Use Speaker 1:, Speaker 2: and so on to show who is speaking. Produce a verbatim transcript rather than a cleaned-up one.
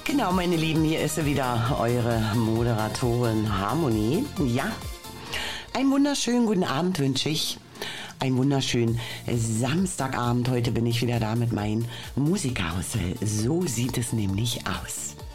Speaker 1: Genau, meine Lieben, hier ist sie wieder, eure Moderatorin Harmonie. Ja, einen wunderschönen guten Abend wünsche ich. Einen wunderschönen Samstagabend. Heute bin ich wieder da mit meinem Musikhaus. So sieht es nämlich aus.